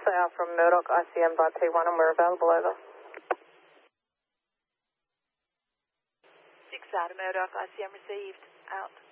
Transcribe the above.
Alpha Alpha from Murdoch, ICM by P1, and we're available, over. 6 out of Murdoch, ICM received, out.